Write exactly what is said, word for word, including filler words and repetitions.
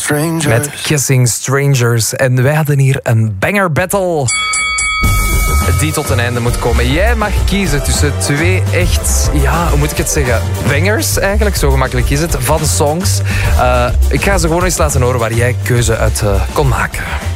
Strangers. Met Kissing Strangers. En wij hadden hier een banger battle die tot een einde moet komen. Jij mag kiezen tussen twee echt, ja, hoe moet ik het zeggen, bangers eigenlijk, zo gemakkelijk is het, van songs. Uh, ik ga ze gewoon eens laten horen waar jij keuze uit uh, kon maken.